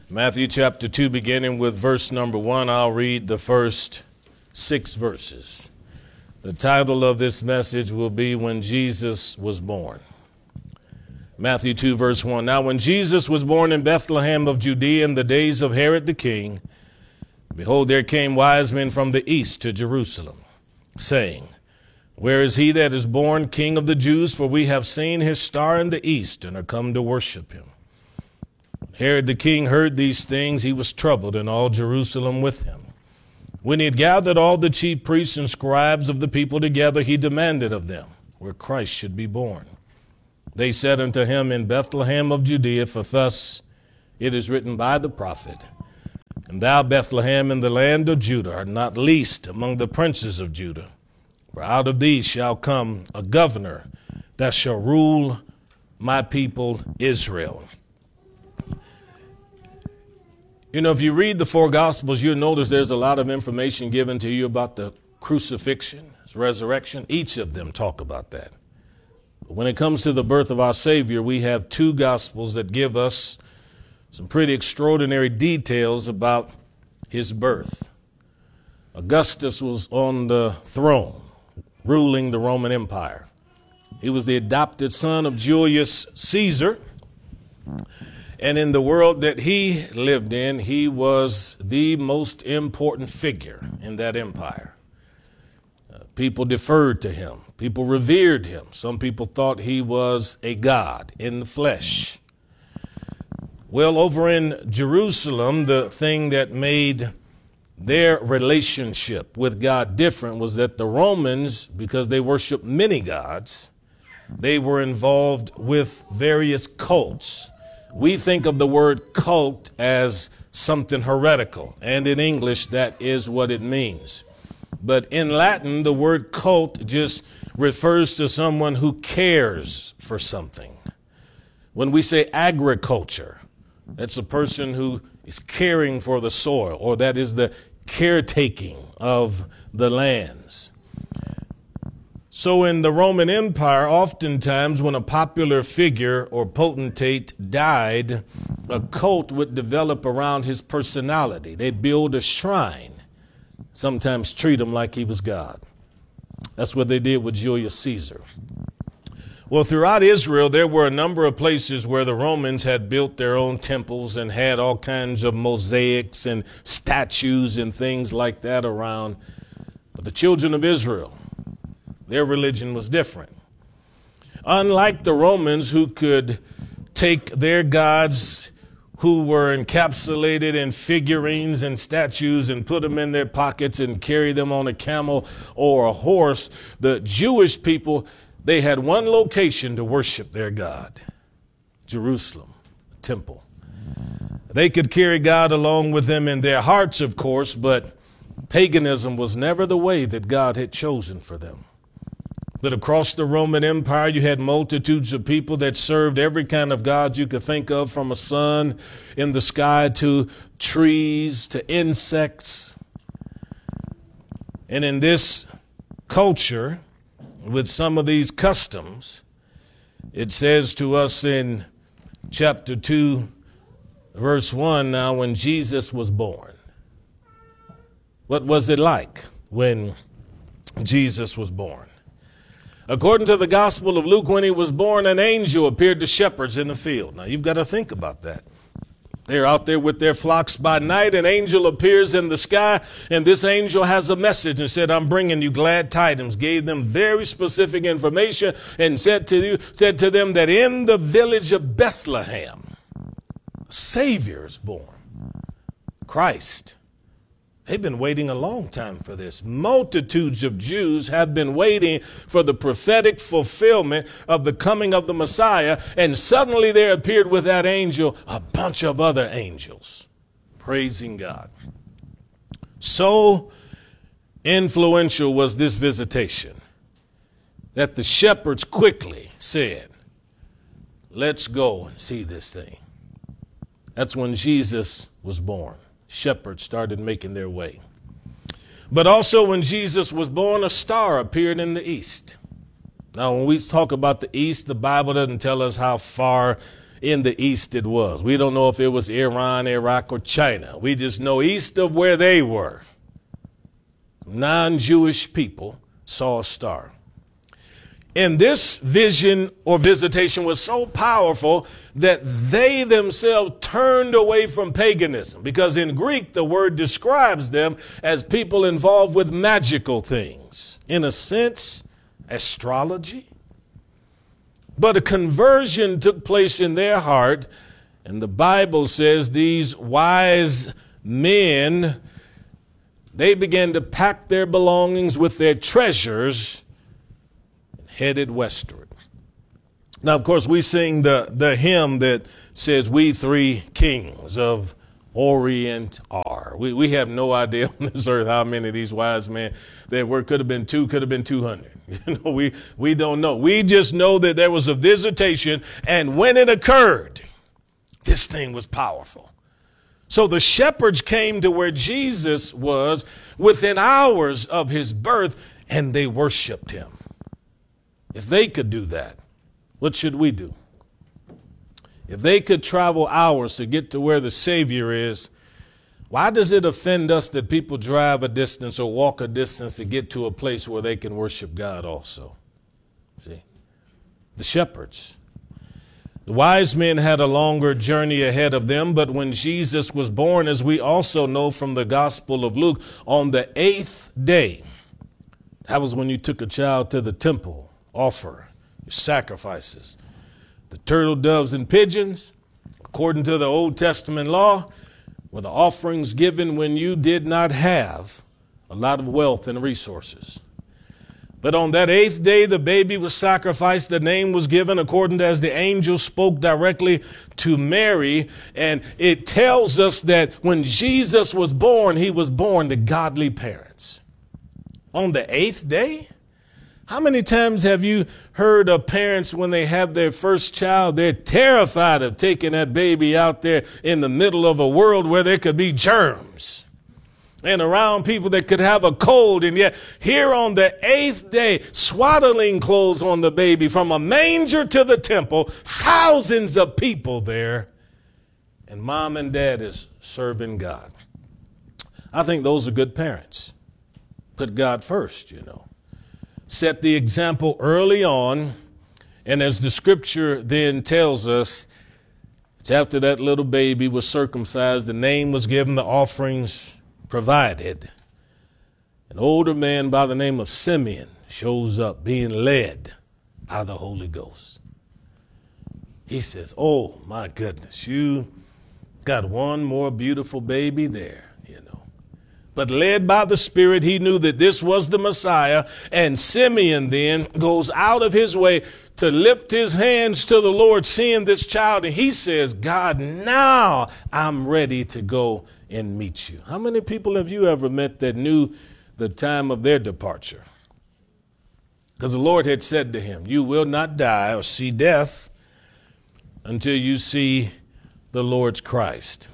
Matthew chapter 2, beginning with verse number 1, I'll read the first 6 verses. The title of this message will be When Jesus Was Born. Matthew 2, verse 1. Now when Jesus was born in Bethlehem of Judea in the days of Herod the king, behold, there came wise men from the east to Jerusalem, saying, Where is he that is born King of the Jews? For we have seen his star in the east and are come to worship him. Herod the king heard these things, he was troubled, and all Jerusalem with him. When he had gathered all the chief priests and scribes of the people together, he demanded of them where Christ should be born. They said unto him, In Bethlehem of Judea, for thus it is written by the prophet, And thou, Bethlehem, in the land of Judah, art not least among the princes of Judah. For out of thee shall come a governor that shall rule my people Israel. You know, if you read the 4 Gospels, you'll notice there's a lot of information given to you about the crucifixion, resurrection. Each of them talk about that. But when it comes to the birth of our Savior, we have 2 Gospels that give us some pretty extraordinary details about his birth. Augustus was on the throne, ruling the Roman Empire. He was the adopted son of Julius Caesar. And in the world that he lived in, he was the most important figure in that empire. People deferred to him. People revered him. Some people thought he was a god in the flesh. Well, over in Jerusalem, the thing that made their relationship with God different was that the Romans, because they worshiped many gods, they were involved with various cults. We think of the word cult as something heretical, and in English, that is what it means. But in Latin, the word cult just refers to someone who cares for something. When we say agriculture, that's a person who is caring for the soil, or that is the caretaking of the lands. So in the Roman Empire, oftentimes when a popular figure or potentate died, a cult would develop around his personality. They'd build a shrine, sometimes treat him like he was God. That's what they did with Julius Caesar. Well, throughout Israel, there were a number of places where the Romans had built their own temples and had all kinds of mosaics and statues and things like that around. But the children of Israel, their religion was different. Unlike the Romans, who could take their gods who were encapsulated in figurines and statues and put them in their pockets and carry them on a camel or a horse, the Jewish people, they had one location to worship their God, Jerusalem, the temple. They could carry God along with them in their hearts, of course, but paganism was never the way that God had chosen for them. But across the Roman Empire, you had multitudes of people that served every kind of god you could think of, from a sun in the sky to trees to insects. And in this culture, with some of these customs, it says to us in chapter 2, verse 1, now when Jesus was born. What was it like when Jesus was born? According to the Gospel of Luke, when he was born, an angel appeared to shepherds in the field. Now, you've got to think about that. They're out there with their flocks by night. An angel appears in the sky, and this angel has a message and said, I'm bringing you glad tidings. Gave them very specific information and said to them that in the village of Bethlehem, a Savior is born, Christ. They've been waiting a long time for this. Multitudes of Jews have been waiting for the prophetic fulfillment of the coming of the Messiah. And suddenly there appeared with that angel a bunch of other angels praising God. So influential was this visitation that the shepherds quickly said, let's go and see this thing. That's when Jesus was born. Shepherds started making their way. But also when Jesus was born, a star appeared in the east. Now, when we talk about the east, the Bible doesn't tell us how far in the east it was. We don't know if it was Iran, Iraq, or China. We just know east of where they were, non-Jewish people saw a star. And this vision or visitation was so powerful that they themselves turned away from paganism, because in Greek, the word describes them as people involved with magical things. In a sense, astrology. But a conversion took place in their heart, and the Bible says these wise men, they began to pack their belongings with their treasures, headed westward. Now, of course, we sing the hymn that says, "We three kings of Orient are." We have no idea on this earth how many of these wise men there were. Could have been 2, could have been 200. We don't know. We just know that there was a visitation, and when it occurred, this thing was powerful. So the shepherds came to where Jesus was within hours of his birth, and they worshiped him. If they could do that, what should we do? If they could travel hours to get to where the Savior is, why does it offend us that people drive a distance or walk a distance to get to a place where they can worship God also? See, the shepherds. The wise men had a longer journey ahead of them, but when Jesus was born, as we also know from the Gospel of Luke, on the 8th day, that was when you took a child to the temple, offer your sacrifices. The turtle doves and pigeons, according to the Old Testament law, were the offerings given when you did not have a lot of wealth and resources. But on that 8th day, the baby was sacrificed. The name was given according to as the angel spoke directly to Mary. And it tells us that when Jesus was born, he was born to godly parents. On the 8th day? How many times have you heard of parents when they have their first child, they're terrified of taking that baby out there in the middle of a world where there could be germs and around people that could have a cold. And yet here on the 8th day, swaddling clothes on the baby, from a manger to the temple, thousands of people there, and mom and dad is serving God. I think those are good parents. Put God first, you know. Set the example early on, and as the scripture then tells us, it's after that little baby was circumcised, the name was given, the offerings provided. An older man by the name of Simeon shows up being led by the Holy Ghost. He says, "Oh my goodness, you got one more beautiful baby there." But led by the Spirit, he knew that this was the Messiah. And Simeon then goes out of his way to lift his hands to the Lord, seeing this child. And he says, "God, now I'm ready to go and meet you." How many people have you ever met that knew the time of their departure? Because the Lord had said to him, "You will not die or see death until you see the Lord's Christ."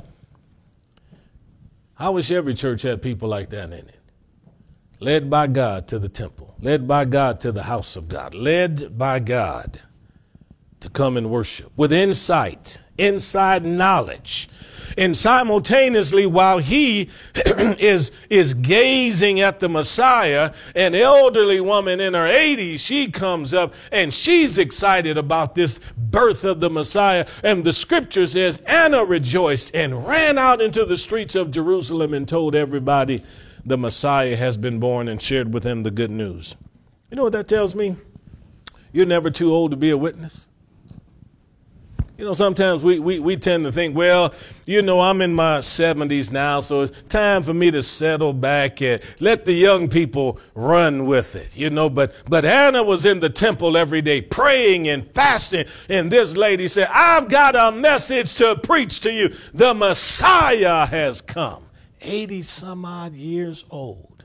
I wish every church had people like that in it. Led by God to the temple, led by God to the house of God, led by God to come and worship with insight, inside knowledge. And simultaneously, while he is gazing at the Messiah, an elderly woman in her 80s, she comes up and she's excited about this birth of the Messiah. And the scripture says, Anna rejoiced and ran out into the streets of Jerusalem and told everybody the Messiah has been born, and shared with them the good news. You know what that tells me? You're never too old to be a witness. You know, sometimes we tend to think, well, you know, I'm in my 70s now, so it's time for me to settle back and let the young people run with it, you know. But Anna was in the temple every day praying and fasting, and this lady said, "I've got a message to preach to you. The Messiah has come." 80 some odd years old.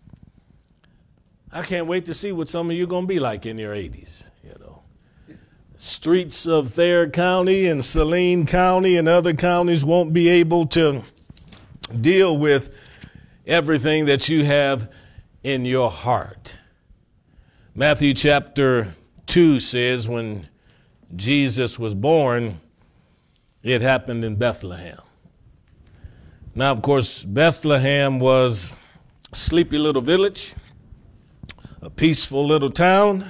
I can't wait to see what some of you are going to be like in your 80s. Streets of Thayer County and Saline County and other counties won't be able to deal with everything that you have in your heart. Matthew chapter 2 says when Jesus was born, It happened in Bethlehem. Now, of course, Bethlehem was a sleepy little village, a peaceful little town,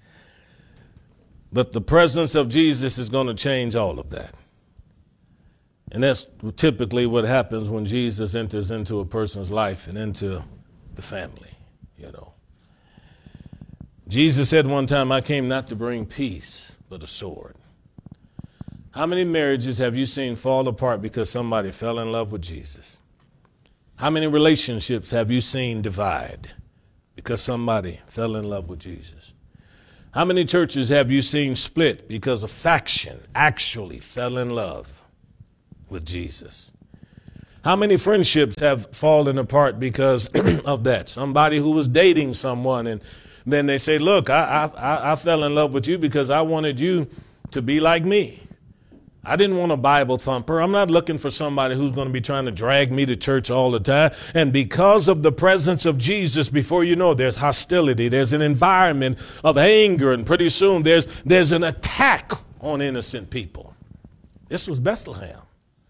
but the presence of Jesus is going to change all of that. And that's typically what happens when Jesus enters into a person's life and into the family, you know. Jesus said one time, I came not to bring peace, but a sword. How many marriages have you seen fall apart because somebody fell in love with Jesus? How many relationships have you seen divide because somebody fell in love with Jesus? How many churches have you seen split because a faction actually fell in love with Jesus? How many friendships have fallen apart because of that? Somebody who was dating someone and then they say, look, I fell in love with you because I wanted you to be like me. I didn't want a Bible thumper. I'm not looking for somebody who's going to be trying to drag me to church all the time. And because of the presence of Jesus, before you know, there's hostility. There's an environment of anger. And pretty soon there's an attack on innocent people. This was Bethlehem.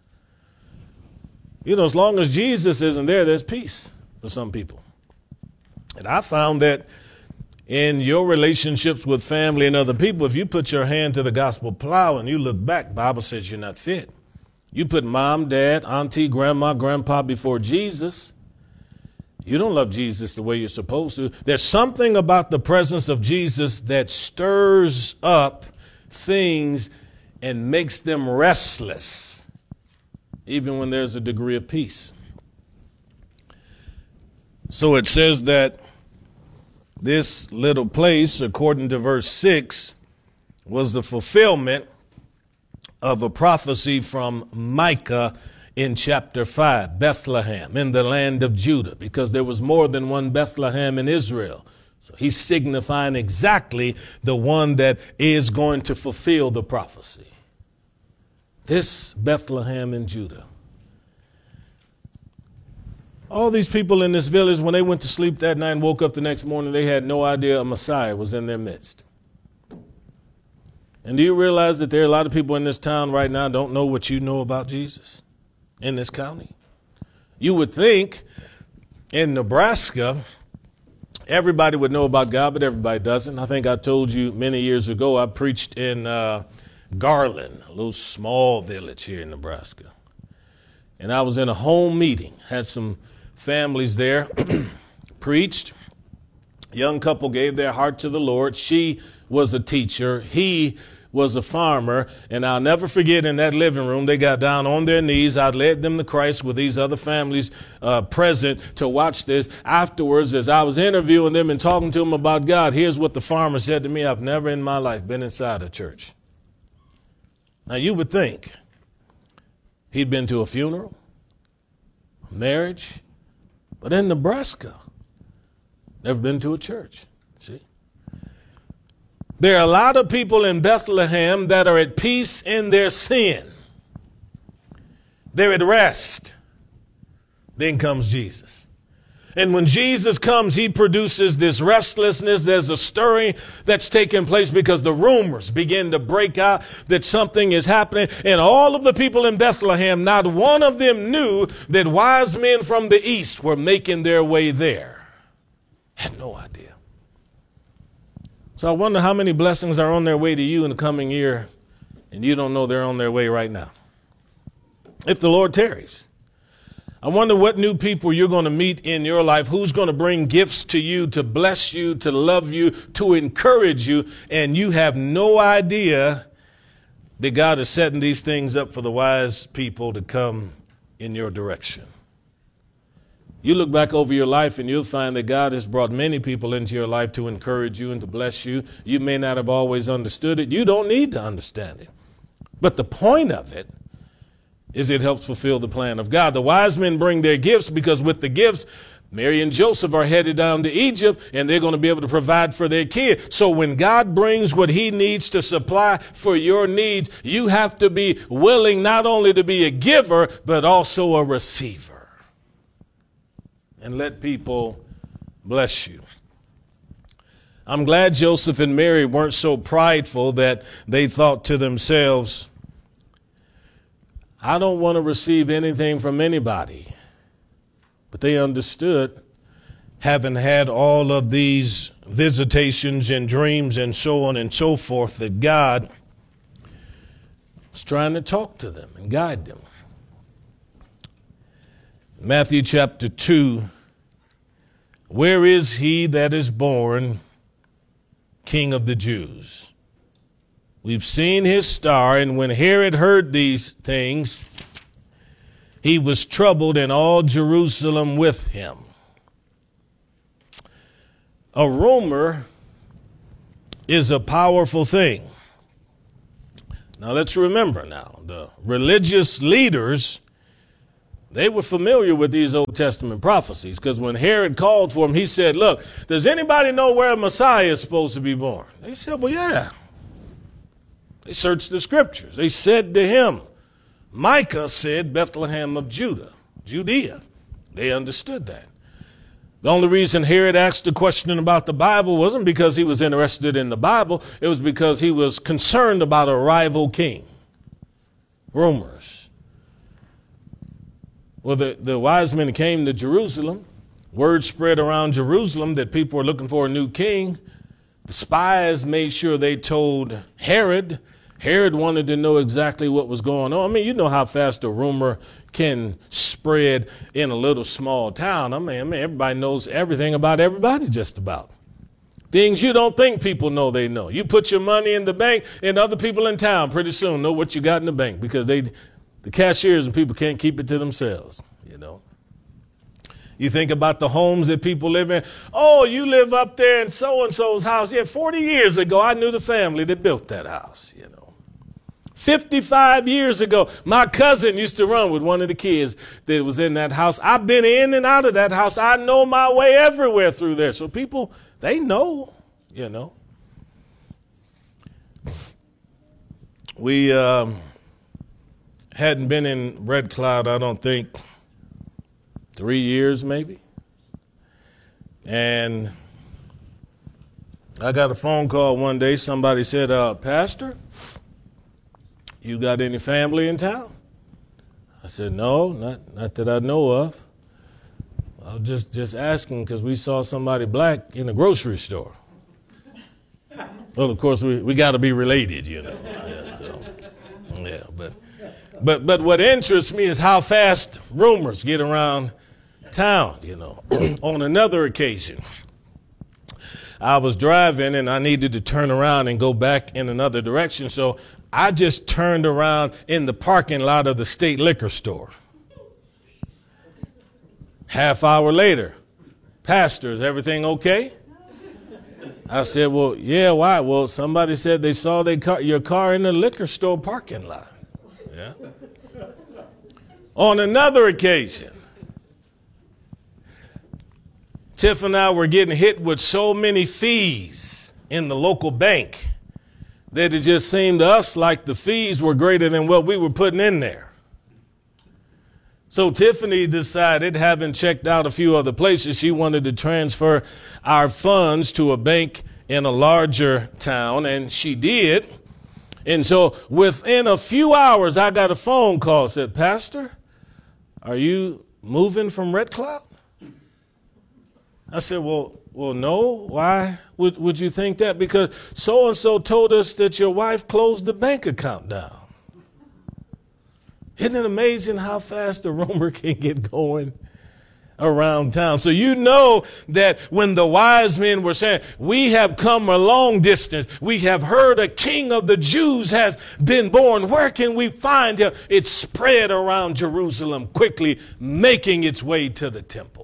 You know, as long as Jesus isn't there, there's peace for some people. And I found that in your relationships with family and other people, if you put your hand to the gospel plow and you look back, the Bible says you're not fit. You put mom, dad, auntie, grandma, grandpa before Jesus, you don't love Jesus the way you're supposed to. There's something about the presence of Jesus that stirs up things and makes them restless, even when there's a degree of peace. So it says that this little place, according to verse 6, was the fulfillment of a prophecy from Micah in chapter 5, Bethlehem, in the land of Judah, because there was more than one Bethlehem in Israel. So he's signifying exactly the one that is going to fulfill the prophecy. This Bethlehem in Judah. All these people in this village, when they went to sleep that night and woke up the next morning, they had no idea a Messiah was in their midst. And do you realize that there are a lot of people in this town right now don't know what you know about Jesus in this county? You would think in Nebraska, everybody would know about God, but everybody doesn't. I think I told you many years ago, I preached in Garland, a little small village here in Nebraska. And I was in a home meeting, had some families there, preached. A young couple gave their heart to the Lord. She was a teacher. He was a farmer. And I'll never forget, in that living room, they got down on their knees. I led them to Christ with these other families present to watch this. Afterwards, as I was interviewing them and talking to them about God, here's what the farmer said to me. I've never in my life been inside a church. Now, you would think he'd been to a funeral, a marriage, but in Nebraska, never been to a church. See? There are a lot of people in Bethlehem that are at peace in their sin. They're at rest. Then comes Jesus. And when Jesus comes, he produces this restlessness. There's a stirring that's taking place because the rumors begin to break out that something is happening. And all of the people in Bethlehem, not one of them knew that wise men from the east were making their way there. Had no idea. So I wonder how many blessings are on their way to you in the coming year, and you don't know they're on their way right now. If the Lord tarries. I wonder what new people you're going to meet in your life, who's going to bring gifts to you, to bless you, to love you, to encourage you, and you have no idea that God is setting these things up for the wise people to come in your direction. You look back over your life and you'll find that God has brought many people into your life to encourage you and to bless you. You may not have always understood it. You don't need to understand it. But the point of it is it helps fulfill the plan of God. The wise men bring their gifts because with the gifts, Mary and Joseph are headed down to Egypt and they're going to be able to provide for their kid. So when God brings what he needs to supply for your needs, you have to be willing not only to be a giver, but also a receiver. And let people bless you. I'm glad Joseph and Mary weren't so prideful that they thought to themselves, I don't want to receive anything from anybody. But they understood, having had all of these visitations and dreams and so on and so forth, that God was trying to talk to them and guide them. Matthew chapter 2, where is he that is born King of the Jews? We've seen his star, and when Herod heard these things, he was troubled, and all Jerusalem with him. A rumor is a powerful thing. Now let's remember now, the religious leaders, they were familiar with these Old Testament prophecies, because when Herod called for him, he said, look, does anybody know where a Messiah is supposed to be born? They said, well, yeah. They searched the scriptures. They said to him, Micah said Bethlehem of Judea. They understood that. The only reason Herod asked a question about the Bible wasn't because he was interested in the Bible. It was because he was concerned about a rival king. Rumors. Well, the wise men came to Jerusalem. Word spread around Jerusalem that people were looking for a new king. The spies made sure they told Herod. Herod wanted to know exactly what was going on. I mean, you know how fast a rumor can spread in a little small town. I mean, everybody knows everything about everybody just about. Things you don't think people know, they know. You put your money in the bank, and other people in town pretty soon know what you got in the bank, because the cashiers and people can't keep it to themselves, you know. You think about the homes that people live in. Oh, you live up there in so-and-so's house. Yeah, 40 years ago, I knew the family that built that house, you know. 55 years ago, my cousin used to run with one of the kids that was in that house. I've been in and out of that house. I know my way everywhere through there. So people, they know, you know. We hadn't been in Red Cloud, I don't think, 3 years maybe. And I got a phone call one day. Somebody said, Pastor, you got any family in town? I said, no, not that I know of. I was just asking because we saw somebody black in the grocery store. Well, of course, we got to be related, you know. But what interests me is how fast rumors get around town, you know. On another occasion, I was driving and I needed to turn around and go back in another direction. So I just turned around in the parking lot of the state liquor store. Half hour later, Pastor, is everything okay? I said, well, yeah, why? Well, somebody said they saw your car in the liquor store parking lot. Yeah. On another occasion, Tiff and I were getting hit with so many fees in the local bank that it just seemed to us like the fees were greater than what we were putting in there. So Tiffany decided, having checked out a few other places, she wanted to transfer our funds to a bank in a larger town, and she did. And so within a few hours, I got a phone call, said, Pastor, are you moving from Red Cloud? I said, well, no. Why would you think that? Because so-and-so told us that your wife closed the bank account down. Isn't it amazing how fast a rumor can get going around town? So you know that when the wise men were saying, we have come a long distance, we have heard a king of the Jews has been born, where can we find him? It spread around Jerusalem quickly, making its way to the temple.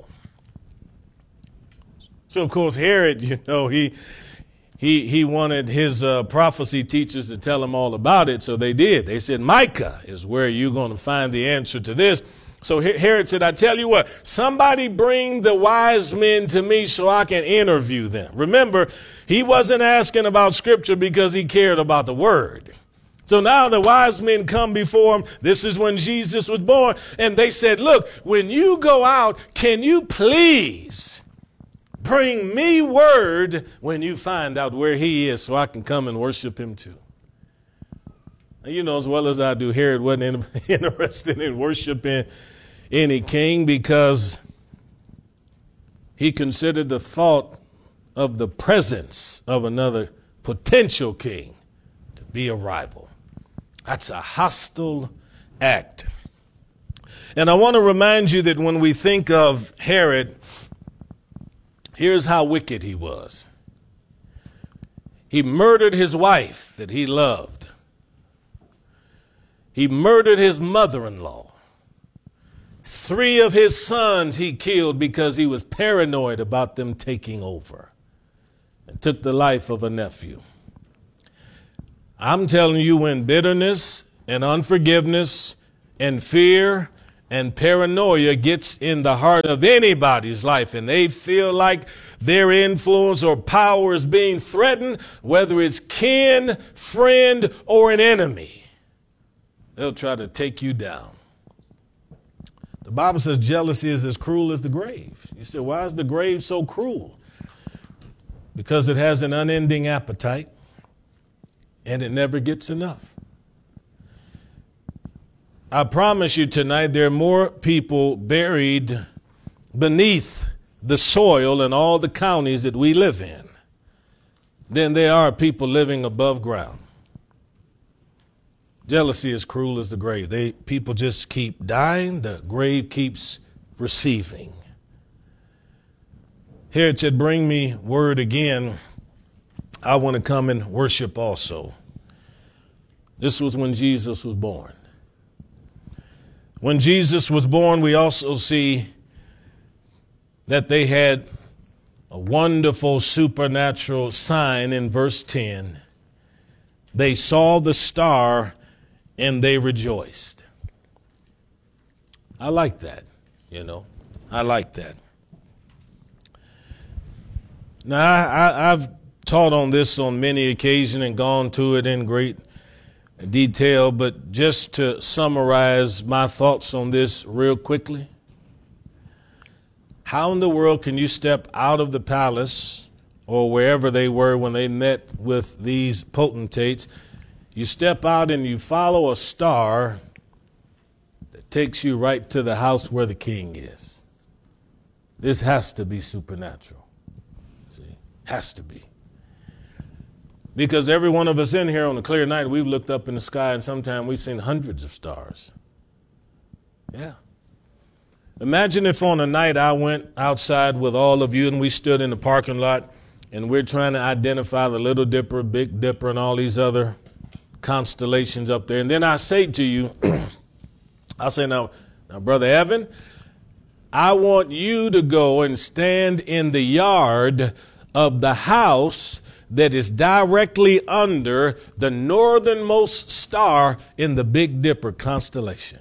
So, of course, Herod, you know, he wanted his prophecy teachers to tell him all about it, so they did. They said, Micah is where you're going to find the answer to this. So Herod said, I tell you what, somebody bring the wise men to me so I can interview them. Remember, he wasn't asking about Scripture because he cared about the Word. So now the wise men come before him. This is when Jesus was born. And they said, look, when you go out, can you please bring me word when you find out where he is so I can come and worship him too. You know as well as I do, Herod wasn't interested in worshiping any king because he considered the thought of the presence of another potential king to be a rival. That's a hostile act. And I want to remind you that when we think of Herod, here's how wicked he was. He murdered his wife that he loved. He murdered his mother-in-law. 3 of his sons he killed because he was paranoid about them taking over, and took the life of a nephew. I'm telling you, when bitterness and unforgiveness and fear and paranoia gets in the heart of anybody's life and they feel like their influence or power is being threatened, whether it's kin, friend, or an enemy, they'll try to take you down. The Bible says jealousy is as cruel as the grave. You say, why is the grave so cruel? Because it has an unending appetite and it never gets enough. I promise you tonight, there are more people buried beneath the soil in all the counties that we live in than there are people living above ground. Jealousy is cruel as the grave. People just keep dying. The grave keeps receiving. Here it said, bring me word again. I want to come and worship also. This was when Jesus was born. When Jesus was born, we also see that they had a wonderful supernatural sign in verse 10. They saw the star and they rejoiced. I like that, I like that. Now, I've taught on this on many occasions and gone to it in great detail, but just to summarize my thoughts on this real quickly. How in the world can you step out of the palace or wherever they were when they met with these potentates? You step out and you follow a star that takes you right to the house where the king is. This has to be supernatural. See, has to be. Because every one of us in here on a clear night, we've looked up in the sky and sometimes we've seen hundreds of stars. Yeah. Imagine if on a night I went outside with all of you and we stood in the parking lot and we're trying to identify the Little Dipper, Big Dipper, and all these other constellations up there. And then I say to you, I say, now, Brother Evan, I want you to go and stand in the yard of the house that is directly under the northernmost star in the Big Dipper constellation.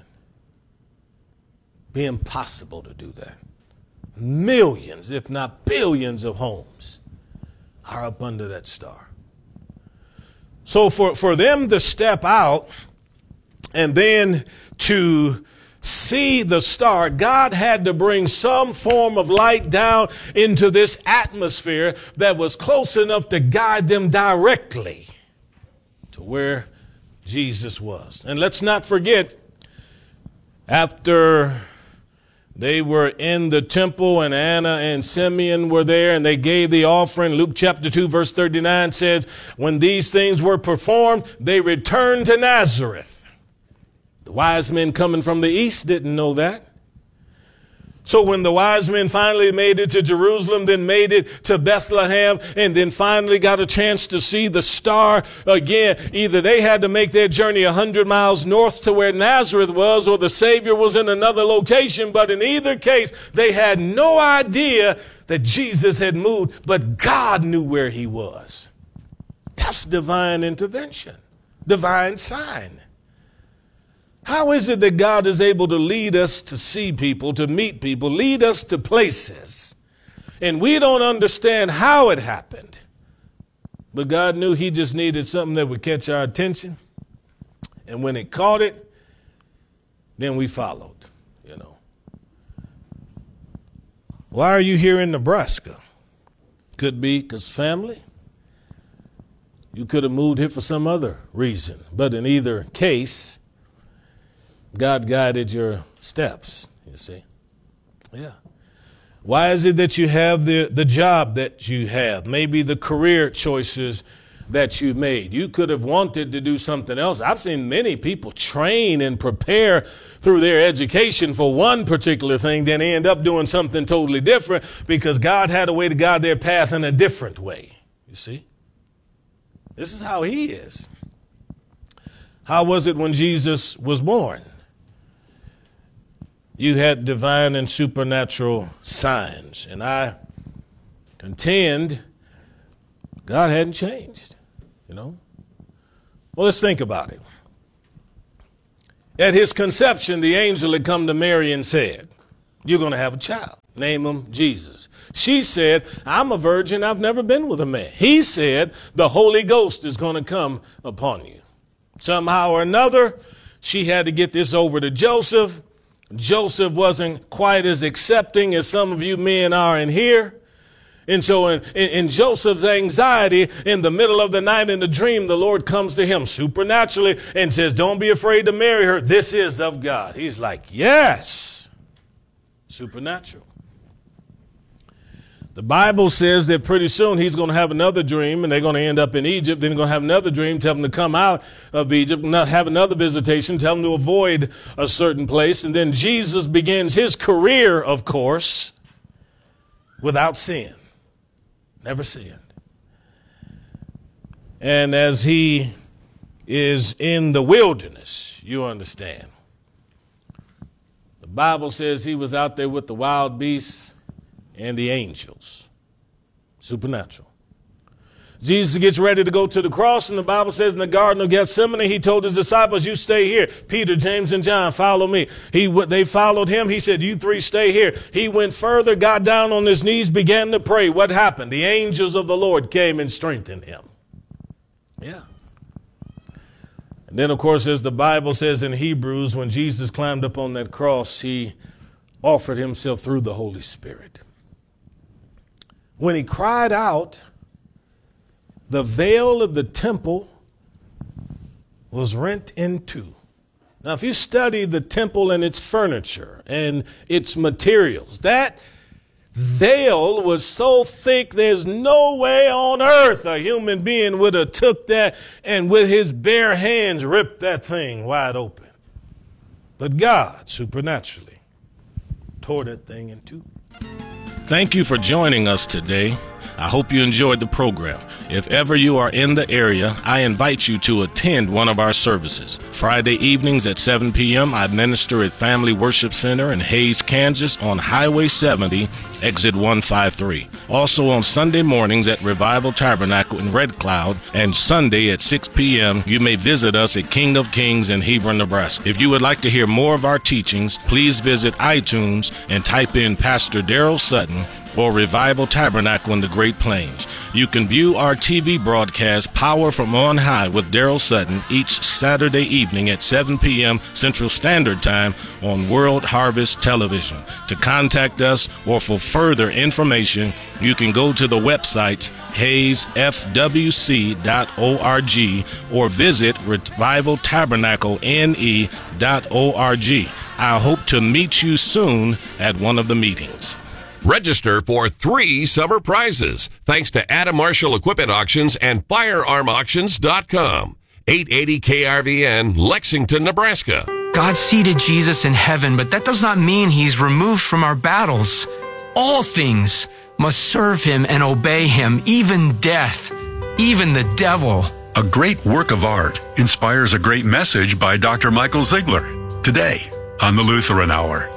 Be impossible to do that. Millions, if not billions of homes are up under that star. So for them to step out and then to see the star, God had to bring some form of light down into this atmosphere that was close enough to guide them directly to where Jesus was. And let's not forget, after they were in the temple and Anna and Simeon were there and they gave the offering, Luke chapter 2 verse 39 says, when these things were performed, they returned to Nazareth. The wise men coming from the east didn't know that. So when the wise men finally made it to Jerusalem, then made it to Bethlehem, and then finally got a chance to see the star again, either they had to make their journey 100 miles north to where Nazareth was, or the Savior was in another location. But in either case, they had no idea that Jesus had moved, but God knew where he was. That's divine intervention, divine sign. How is it that God is able to lead us to see people, to meet people, lead us to places, and we don't understand how it happened? But God knew he just needed something that would catch our attention. And when it caught it, then we followed, Why are you here in Nebraska? Could be because family. You could have moved here for some other reason. But in either case, God guided your steps, you see. Yeah. Why is it that you have the job that you have? Maybe the career choices that you made. You could have wanted to do something else. I've seen many people train and prepare through their education for one particular thing, then end up doing something totally different because God had a way to guide their path in a different way. You see? This is how he is. How was it when Jesus was born? You had divine and supernatural signs, and I contend God hadn't changed, you know. Well, let's think about it. At his conception, the angel had come to Mary and said, you're going to have a child. Name him Jesus. She said, I'm a virgin. I've never been with a man. He said, the Holy Ghost is going to come upon you. Somehow or another, she had to get this over to Joseph. Joseph wasn't quite as accepting as some of you men are in here. And so in Joseph's anxiety, in the middle of the night in the dream, the Lord comes to him supernaturally and says, don't be afraid to marry her. This is of God. He's like, yes, supernatural. The Bible says that pretty soon he's going to have another dream and they're going to end up in Egypt. Then they're going to have another dream, tell them to come out of Egypt, have another visitation, tell them to avoid a certain place. And then Jesus begins his career, of course, without sin. Never sinned. And as he is in the wilderness, you understand, the Bible says he was out there with the wild beasts and the angels. Supernatural. Jesus gets ready to go to the cross, and the Bible says in the Garden of Gethsemane, he told his disciples, you stay here. Peter, James, and John, follow me. They followed him. He said, you three stay here. He went further, got down on his knees, began to pray. What happened? The angels of the Lord came and strengthened him. Yeah. And then, of course, as the Bible says in Hebrews, when Jesus climbed up on that cross, he offered himself through the Holy Spirit. When he cried out, the veil of the temple was rent in two. Now, if you study the temple and its furniture and its materials, that veil was so thick there's no way on earth a human being would have took that and with his bare hands ripped that thing wide open. But God, supernaturally, tore that thing in two. Thank you for joining us today. I hope you enjoyed the program. If ever you are in the area, I invite you to attend one of our services. Friday evenings at 7 p.m., I minister at Family Worship Center in Hays, Kansas on Highway 70, exit 153. Also on Sunday mornings at Revival Tabernacle in Red Cloud, and Sunday at 6 p.m., you may visit us at King of Kings in Hebron, Nebraska. If you would like to hear more of our teachings, please visit iTunes and type in Pastor Daryl Sutton or Revival Tabernacle in the Great Plains. You can view our TV broadcast, Power from On High with Daryl Sutton, each Saturday evening at 7 p.m. Central Standard Time on World Harvest Television. To contact us or for further information, you can go to the websites hayesfwc.org or visit revivaltabernaclene.org. I hope to meet you soon at one of the meetings. Register for 3 summer prizes thanks to Adam Marshall Equipment Auctions and FirearmAuctions.com. 880 KRVN, Lexington, Nebraska. God seated Jesus in heaven, but that does not mean he's removed from our battles. All things must serve him and obey him, even death, even the devil. A great work of art inspires a great message by Dr. Michael Ziegler. Today on the Lutheran Hour.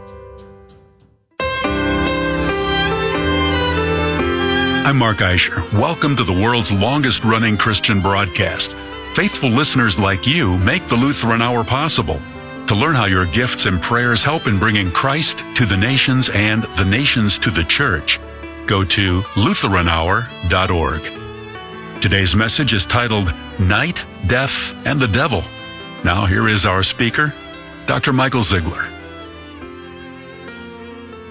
I'm Mark Eicher. Welcome to the world's longest-running Christian broadcast. Faithful listeners like you make the Lutheran Hour possible. To learn how your gifts and prayers help in bringing Christ to the nations and the nations to the church, go to LutheranHour.org. Today's message is titled, Night, Death, and the Devil. Now here is our speaker, Dr. Michael Ziegler.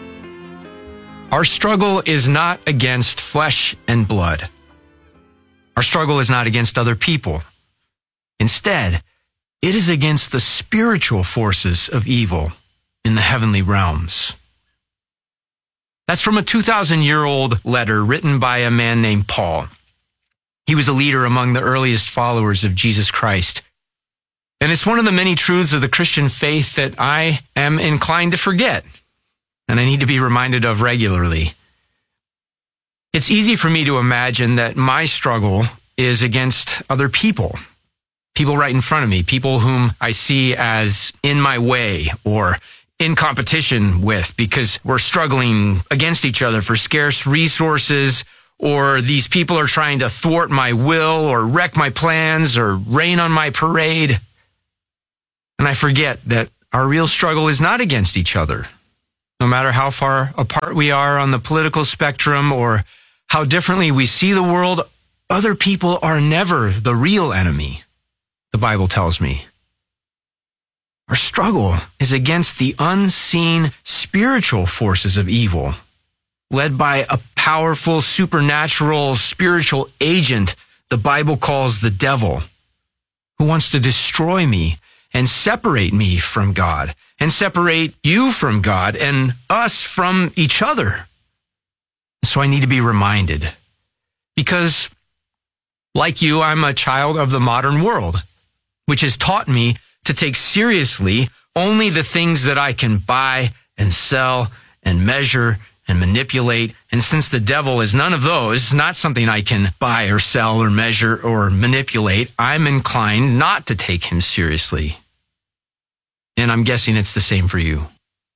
Our struggle is not against flesh and blood, Our struggle is not against other people. Instead, it is against the spiritual forces of evil in the heavenly realms. That's from a 2,000-year-old letter written by a man named Paul. He was a leader among the earliest followers of Jesus Christ. And it's one of the many truths of the Christian faith that I am inclined to forget, and I need to be reminded of regularly. It's easy for me to imagine that my struggle is against other people right in front of me, people whom I see as in my way or in competition with because we're struggling against each other for scarce resources, or these people are trying to thwart my will or wreck my plans or rain on my parade. And I forget that our real struggle is not against each other. No matter how far apart we are on the political spectrum or how differently we see the world, other people are never the real enemy, the Bible tells me. Our struggle is against the unseen spiritual forces of evil, led by a powerful, supernatural, spiritual agent the Bible calls the devil, who wants to destroy me and separate me from God, and separate you from God and us from each other. So I need to be reminded, because like you, I'm a child of the modern world, which has taught me to take seriously only the things that I can buy and sell and measure and manipulate. And since the devil is none of those, not something I can buy or sell or measure or manipulate, I'm inclined not to take him seriously. And I'm guessing it's the same for you.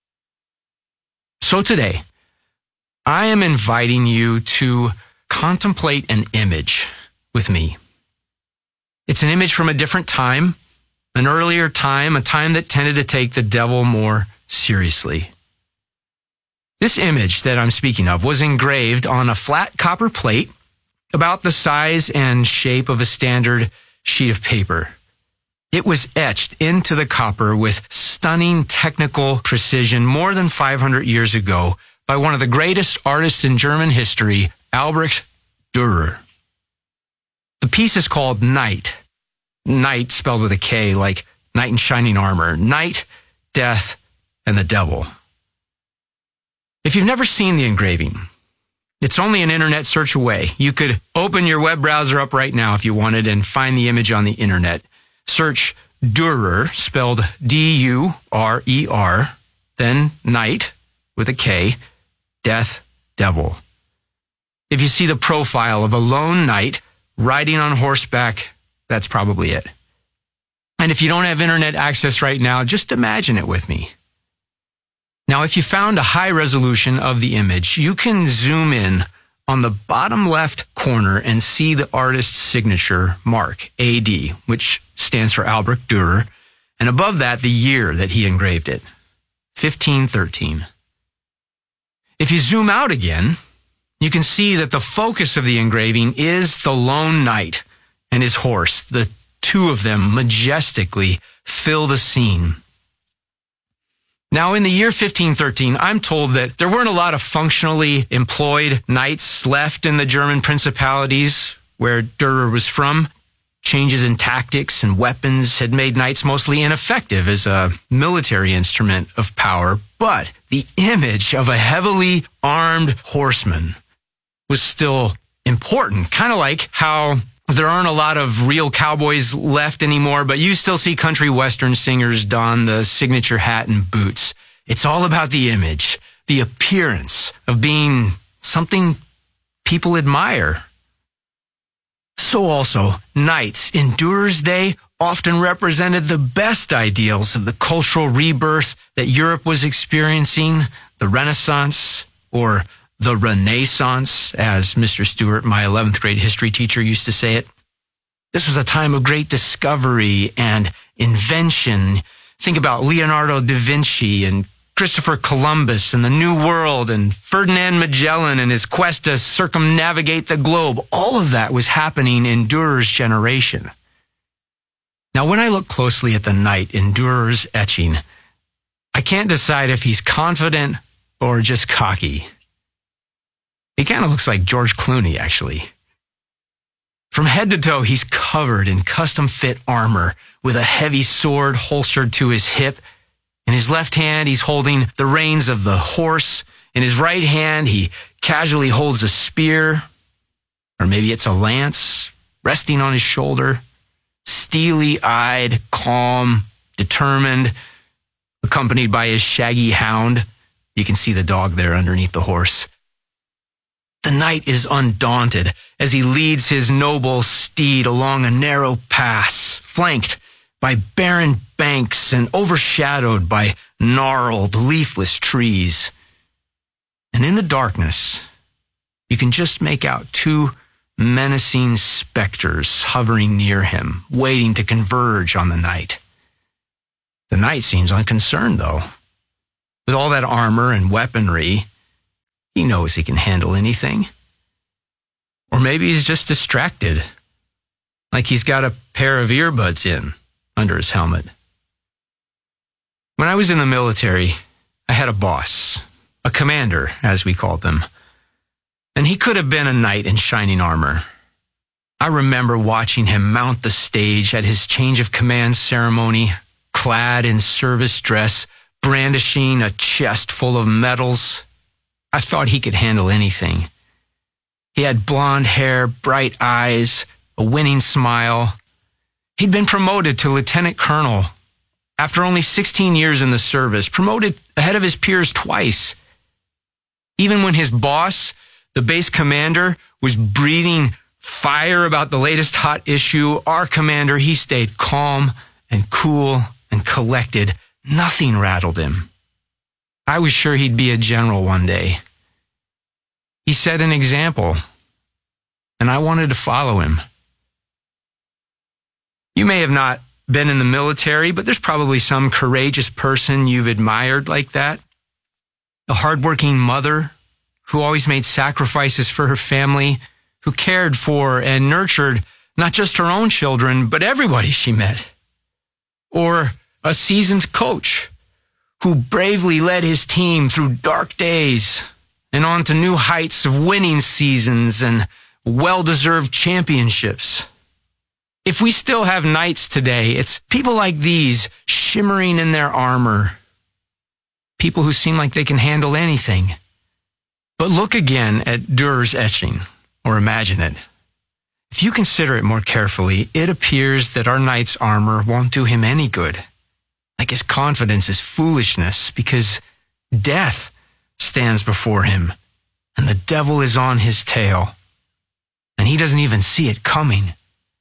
So today, I am inviting you to contemplate an image with me. It's an image from a different time, an earlier time, a time that tended to take the devil more seriously. This image that I'm speaking of was engraved on a flat copper plate about the size and shape of a standard sheet of paper. It was etched into the copper with stunning technical precision more than 500 years ago by one of the greatest artists in German history, Albrecht Dürer. The piece is called Night. Night spelled with a K, like knight in shining armor. Night, death, and the devil. If you've never seen the engraving, it's only an internet search away. You could open your web browser up right now if you wanted and find the image on the internet. Search Dürer, spelled D-U-R-E-R, then night with a K, death, devil. If you see the profile of a lone knight riding on horseback, that's probably it. And if you don't have internet access right now, just imagine it with me. Now, if you found a high resolution of the image, you can zoom in on the bottom left corner and see the artist's signature mark, AD, which stands for Albrecht Dürer, and above that, the year that he engraved it, 1513. If you zoom out again, you can see that the focus of the engraving is the lone knight and his horse. The two of them majestically fill the scene. Now, in the year 1513, I'm told that there weren't a lot of functionally employed knights left in the German principalities where Dürer was from. Changes in tactics and weapons had made knights mostly ineffective as a military instrument of power, but the image of a heavily armed horseman was still important, kind of like how there aren't a lot of real cowboys left anymore, but you still see country western singers don the signature hat and boots. It's all about the image, the appearance of being something people admire. So also, knights in Dürer's day often represented the best ideals of the cultural rebirth that Europe was experiencing, the Renaissance, or the Renaissance, as Mr. Stewart, my 11th grade history teacher, used to say it. This was a time of great discovery and invention. Think about Leonardo da Vinci and Christopher Columbus and the New World and Ferdinand Magellan and his quest to circumnavigate the globe. All of that was happening in Dürer's generation. Now, when I look closely at the knight in Dürer's etching, I can't decide if he's confident or just cocky. He kind of looks like George Clooney, actually. From head to toe, he's covered in custom-fit armor with a heavy sword holstered to his hip. In his left hand, he's holding the reins of the horse. In his right hand, he casually holds a spear, or maybe it's a lance, resting on his shoulder. Steely-eyed, calm, determined, accompanied by his shaggy hound. You can see the dog there underneath the horse. The knight is undaunted as he leads his noble steed along a narrow pass, flanked by barren banks and overshadowed by gnarled, leafless trees. And in the darkness, you can just make out two menacing specters hovering near him, waiting to converge on the knight. The knight seems unconcerned, though. With all that armor and weaponry, he knows he can handle anything. Or maybe he's just distracted, like he's got a pair of earbuds in under his helmet. When I was in the military, I had a boss, a commander, as we called them. And he could have been a knight in shining armor. I remember watching him mount the stage at his change of command ceremony, clad in service dress, brandishing a chest full of medals. I thought he could handle anything. He had blonde hair, bright eyes, a winning smile. He'd been promoted to lieutenant colonel after only 16 years in the service, promoted ahead of his peers twice. Even when his boss, the base commander, was breathing fire about the latest hot issue, our commander, he stayed calm and cool and collected. Nothing rattled him. I was sure he'd be a general one day. He set an example, and I wanted to follow him. You may have not been in the military, but there's probably some courageous person you've admired like that. A hardworking mother who always made sacrifices for her family, who cared for and nurtured not just her own children, but everybody she met. Or a seasoned coach who bravely led his team through dark days and on to new heights of winning seasons and well-deserved championships. If we still have knights today, it's people like these shimmering in their armor, people who seem like they can handle anything. But look again at Dürer's etching, or imagine it. If you consider it more carefully, it appears that our knight's armor won't do him any good. Like his confidence is foolishness, because death stands before him, and the devil is on his tail, and he doesn't even see it coming.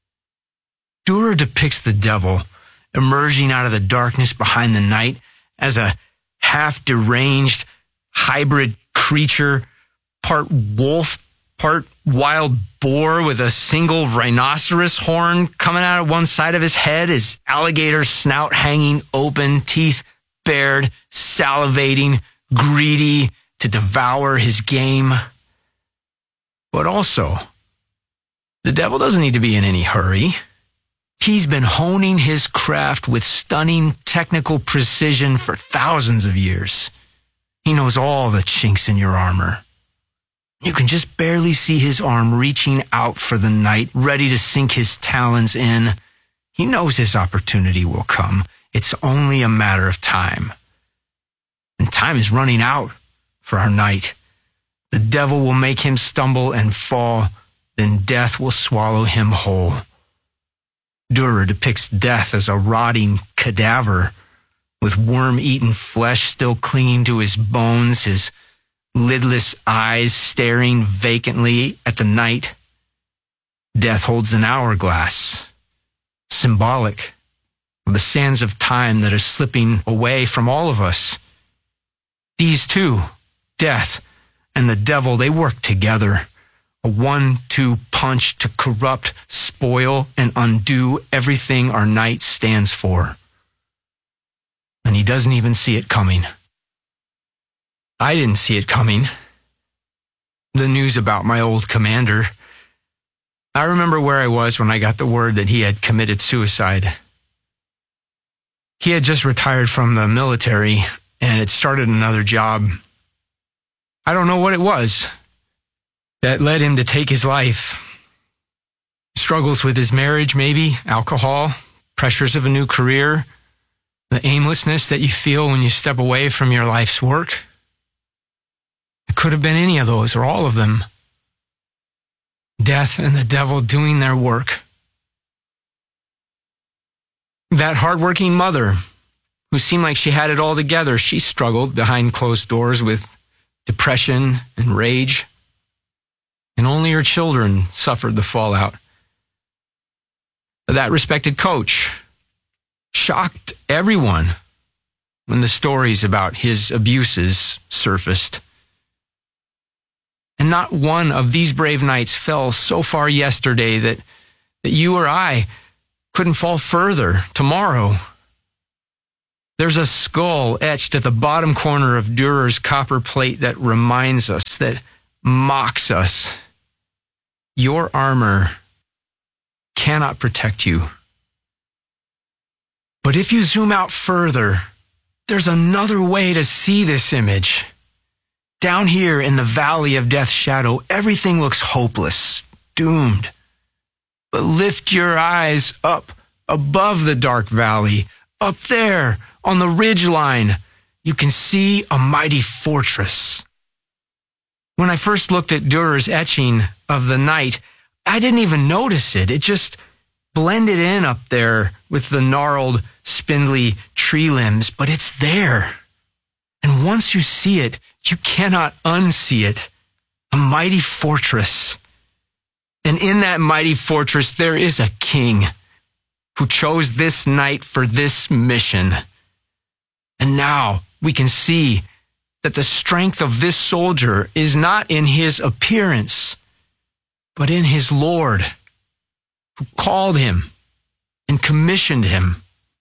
Dürer depicts the devil emerging out of the darkness behind the knight as a half-deranged hybrid creature, part wolf, part wild boar with a single rhinoceros horn coming out of one side of his head, his alligator snout hanging open, teeth bared, salivating, greedy to devour his game. But also, the devil doesn't need to be in any hurry. He's been honing his craft with stunning technical precision for thousands of years. He knows all the chinks in your armor. You can just barely see his arm reaching out for the knight, ready to sink his talons in. He knows his opportunity will come. It's only a matter of time. And time is running out for our knight. The devil will make him stumble and fall, then death will swallow him whole. Dürer depicts death as a rotting cadaver, with worm-eaten flesh still clinging to his bones, his lidless eyes staring vacantly at the knight. Death holds an hourglass, symbolic of the sands of time that are slipping away from all of us. These two, death and the devil, they work together. A 1-2 punch to corrupt, spoil, and undo everything our knight stands for. And he doesn't even see it coming. I didn't see it coming. The news about my old commander. I remember where I was when I got the word that he had committed suicide. He had just retired from the military and had started another job. I don't know what it was that led him to take his life. As struggles with his marriage, maybe, alcohol, pressures of a new career, the aimlessness that you feel when you step away from your life's work. It could have been any of those or all of them. Death and the devil doing their work. That hardworking mother who seemed like she had it all together, she struggled behind closed doors with depression and rage. And only her children suffered the fallout. That respected coach shocked everyone when the stories about his abuses surfaced. And not one of these brave knights fell so far yesterday that you or I couldn't fall further tomorrow. There's a skull etched at the bottom corner of Dürer's copper plate that reminds us, that mocks us. Your armor cannot protect you. But if you zoom out further, there's another way to see this image. Down here in the valley of death's shadow, everything looks hopeless, doomed. But lift your eyes up above the dark valley. Up there on the ridge line, you can see a mighty fortress. When I first looked at Dürer's etching of the knight, I didn't even notice it. It just blended in up there with the gnarled, spindly tree limbs, but it's there. And once you see it, you cannot unsee it. A mighty fortress. And in that mighty fortress, there is a king who chose this knight for this mission. And now we can see that the strength of this soldier is not in his appearance, but in his Lord, who called him and commissioned him.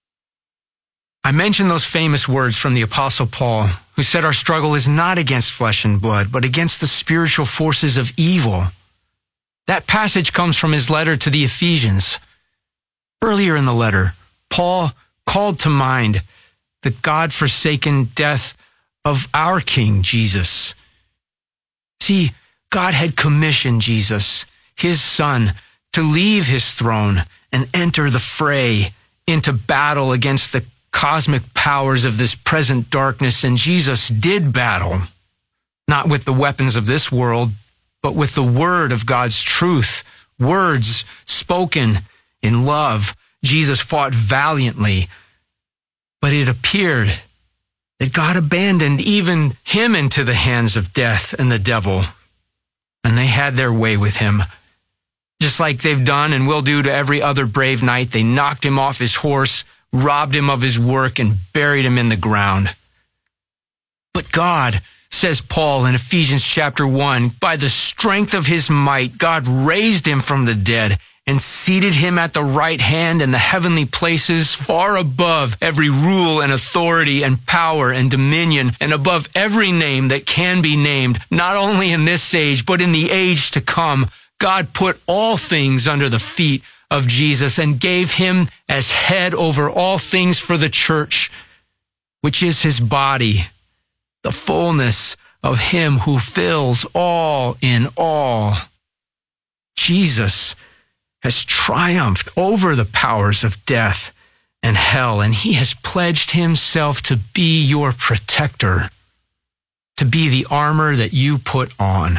I mentioned those famous words from the Apostle Paul, who said our struggle is not against flesh and blood, but against the spiritual forces of evil. That passage comes from his letter to the Ephesians. Earlier in the letter, Paul called to mind the God-forsaken death of our King Jesus. See, God had commissioned Jesus, his son, to leave his throne and enter the fray into battle against the cosmic powers of this present darkness, and Jesus did battle, not with the weapons of this world, but with the word of God's truth, words spoken in love. Jesus fought valiantly, but it appeared that God abandoned even him into the hands of death and the devil, and they had their way with him. Just like they've done and will do to every other brave knight, they knocked him off his horse, robbed him of his work, and buried him in the ground. But God, says Paul in Ephesians chapter 1, by the strength of his might, God raised him from the dead and seated him at the right hand in the heavenly places, far above every rule and authority and power and dominion, and above every name that can be named, not only in this age, but in the age to come. God put all things under the feet of Jesus and gave him as head over all things for the church, which is his body, the fullness of him who fills all in all. Jesus has triumphed over the powers of death and hell, and he has pledged himself to be your protector, to be the armor that you put on.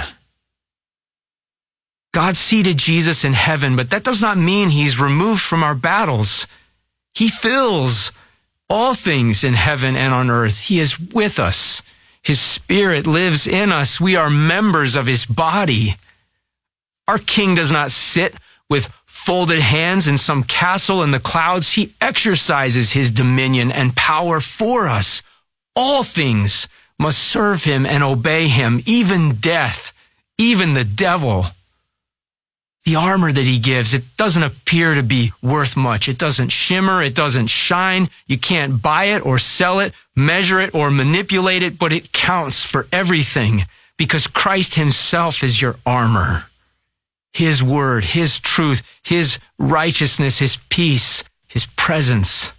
God seated Jesus in heaven, but that does not mean he's removed from our battles. He fills all things in heaven and on earth. He is with us. His Spirit lives in us. We are members of his body. Our King does not sit with folded hands in some castle in the clouds. He exercises his dominion and power for us. All things must serve him and obey him, even death, even the devil. The armor that he gives, it doesn't appear to be worth much. It doesn't shimmer. It doesn't shine. You can't buy it or sell it, measure it or manipulate it, but it counts for everything because Christ himself is your armor. His word, his truth, his righteousness, his peace, his presence.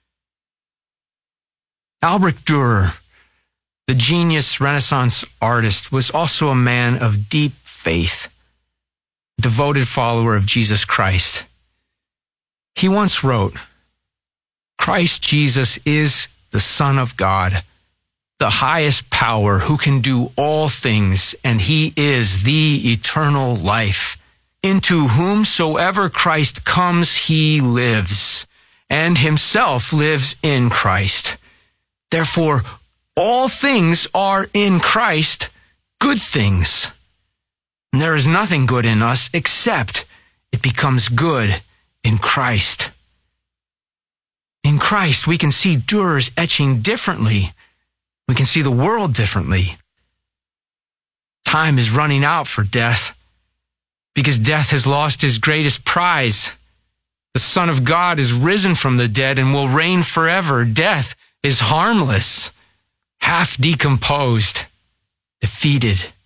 Albrecht Dürer, the genius Renaissance artist, was also a man of deep faith. devoted follower of Jesus Christ. He once wrote, "Christ Jesus is the Son of God, the highest power who can do all things, and he is the eternal life. Into whomsoever Christ comes, he lives, and himself lives in Christ. Therefore, all things are in Christ, good things. And there is nothing good in us except it becomes good in Christ." In Christ, we can see Dürer's etching differently. We can see the world differently. Time is running out for death because death has lost his greatest prize. The Son of God is risen from the dead and will reign forever. Death is harmless, half decomposed, defeated.